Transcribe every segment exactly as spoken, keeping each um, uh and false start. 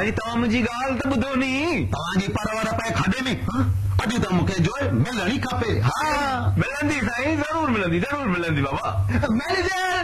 साईं तव्हां मुंहिंजी ॻाल्हि त ॿुधो नी तव्हांजी परवर पे खाधे में अॼु त मूंखे जो मिलणी खपे हा मिलंदी साईं ज़रूर मिलंदी ज़रूर मिलंदी बाबा मैनेजर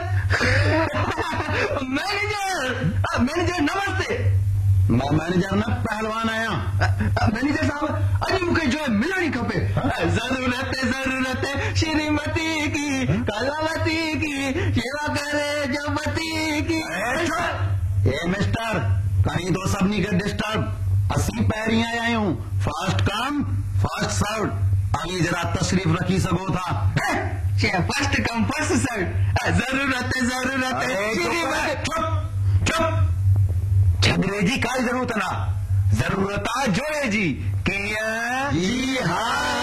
मैनेजर मैनेजर नमस्ते मैं मैनेजर न पहलवान आया मैनेजर साहब अॼु मूंखे जो मिलणी खपे ज़रूरत ज़रूरत श्रीमती की कलावती की सेवा करे जमती की ए मिस्टर कहीं तो सभिनी खे डिस्टर्ब असीं पहिरीं आया आहियूं फर्स्ट कम फर्स्ट सर्व अभी जरा तशरीफ रखी सघो था फर्स्ट कम फर्स्ट सर्व ज़रूरत ज़रूरत चुप चुप झगड़े जी काई ज़रूरत ना ज़रूरत आहे जोड़े जी कीअं जी हा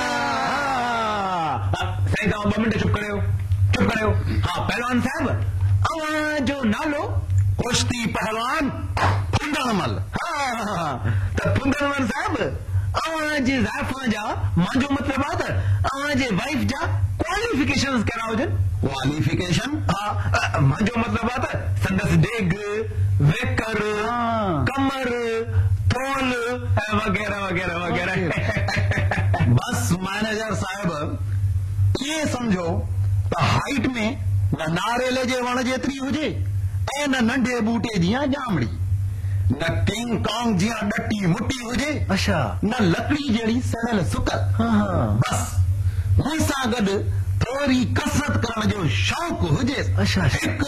साईं तव्हां ॿ मिंट चुप करियो चुप करियो हा पहलवान साहब अवां जो नालो कुश्ती पहलवान फुंडलमल हा त फुंडलमल साहब अवां जी ज़ाइफ़ां जा मुंहिंजो मतिलबु आहे त अवां जे वाइफ जा क्वालिफिकेशन कहिड़ा हुजनि क्वालिफिकेशन हा मुंहिंजो मतिलबु आहे त संदसि डेग वेकर कमर तोल वग़ैरह वग़ैरह वग़ैरह बस मैनेजर साहब ये समझो त हाइट में न नारेल जे वण जेतिरी हुजे ऐं न नंढे बूटे जीअं जामड़ी न किंग कॉन्ग जीअं डटी मुटी हुजे अच्छा न लकड़ी जहिड़ी सड़ल सुकल बस हुन सां गॾु थोरी कसरत करण जो शौक़ हुजे अच्छा हिकु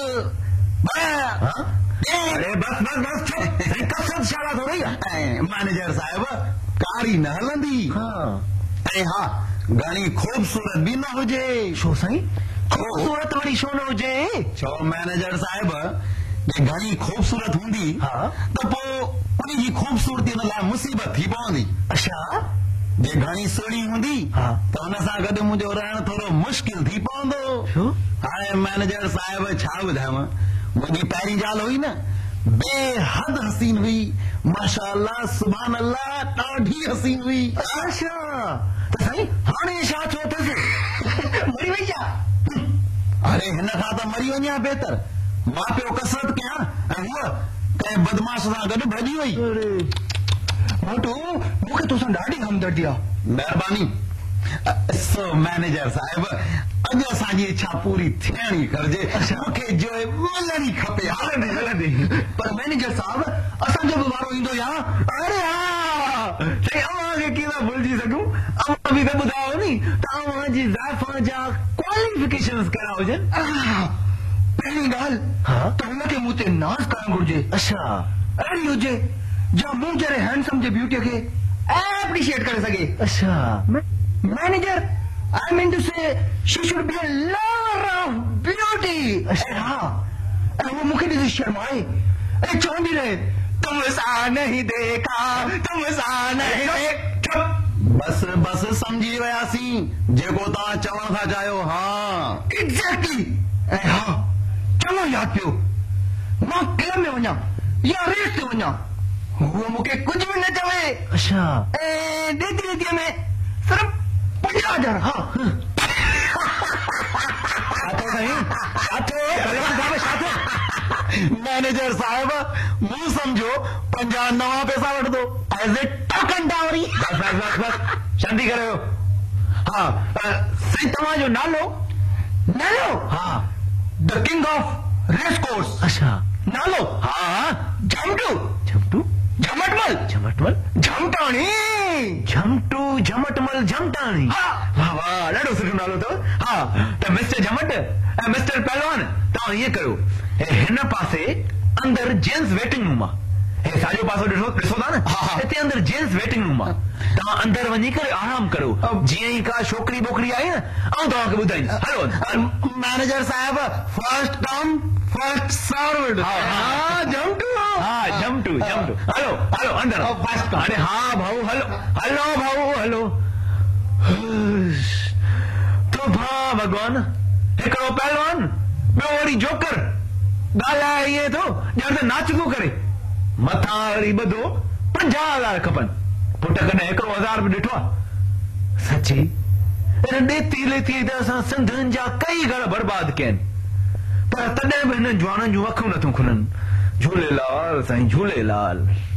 अरे बस बस बस कसरत शाला थोड़ी ऐं मैनेजर साहब कारी न हलंदी ऐं हा घणी खूबसूरत बि न हुजे छो साईं खूबसूरत वरी छो न हुजे छो मैनेजर साहब जे घणी खूबसूरत हूंदी त पोइ उनजी खूबसूरती हुन लाइ मुसीबत थी पवंदी अच्छा जे घणी सुहिणी हूंदी त हुन सां गॾु मुंहिंजो रहणु थोरो मुश्किल थी पवंदो हाणे मैनेजर साहब छा ॿुधायांव मुंहिंजी पहिरीं ज़ाल हुई न बेहद हसीन हुई माशाअल्लाह सुभान अल्लाह ॾाढी हसीन हुई अच्छा त साईं हाणे छा थियो अथसि मरी वई आहे अरे हिन खां त मरी वञा बहितर मां पियो कसरत कयां ऐं हूअ कंहिं बदमाश सां गॾु भॼी वई मोटू मूंखे तोसां ॾाढी हमदर्दी आहे महिरबानी सो मैनेजर साहब अॼु असांजी इच्छा पूरी थियणी घुरिजे मूंखे जो मिलणी खपे हलंदी हलंदी पर मैनेजर साहब असांजो बि वारो ईंदो या अरे हा साईं अव्हां खे कीअं भुलिजी सघूं अव्हां बि त ॿुधायो नी त अव्हां जी ज़ाइफ़ां जा क्वालिफिकेशन्स कहिड़ा हुजनि पहिरीं ॻाल्हि त हुनखे मूं ते नाज़ करणु घुरिजे अच्छा अहिड़ी हुजे जो मूं जहिड़े हैंडसम जे ब्यूटीअ खे एप्रिशिएट करे सघे अच्छा manager I mean to say she should be a lover of beauty. हाँ, अरे वो मुझे नहीं शर्माए, अरे चौंधी रहे, तुम सा नहीं देखा, तुम सा नहीं देखा. बस बस समझी वयासी, जेको ता चवण था चाहियो हाँ. Exactly. अरे हाँ, चलो याद पियो, मां क्लब में वञा या रेस ते वञा, वो मुझे कुछ भी न चवे. अच्छा. ए देती देती में सिर्फ पंजाह हजार हाँ मैनेजर साहब मुंह समझो पंजाह नवा पैसा वठ दो एज ए टोकन डावरी बस बस बस बस शांति करो हाँ सही तव्हांजो नालो नालो हाँ the king of race course अच्छा नालो हाँ झमटू झमटू झमटमल झमटमल झमटाणी झमटू झमटमल झमटाणी वाह वाह ॾाढो सुठो नालो अथव हा त मिस्टर झमट ऐं मिस्टर पहलवान तव्हां ईअं कयो हिन पासे अंदरि जेंट्स वेटिंग रूम आहे हे साॼो पासो ॾिसो ॾिसो था न हिते अंदरि जेंट्स वेटिंग रूम आहे तव्हां अंदरि वञी करे आराम करो जीअं ई का छोकिरी बोकरी आई न आउं तव्हांखे ॿुधाईंदुसि हलो मैनेजर साहब फर्स्ट कम फर्स्ट सर्वड हाँ झमटू हाँ झमटू झमटू हलो हलो अंदर फर्स्ट अरे हाँ भाऊ हलो हलो भाऊ हलो तो भा भगवान हिकिड़ो पहलवान ॿियो वरी जोकर ॻाल्हाए इहे थो ॼण त नाच थो करे मथां वरी ॿधो पंजाह हज़ार खपनि पुट कॾहिं हिकिड़ो हज़ार बि ॾिठो आहे सची ॾेती लेती त असां सिंधियुनि जा कई घर बर्बाद कया आहिनि पर तॾहिं बि हिननि जवाननि जूं अखियूं नथियूं खुलनि झूलेलाल साईं झूलेलाल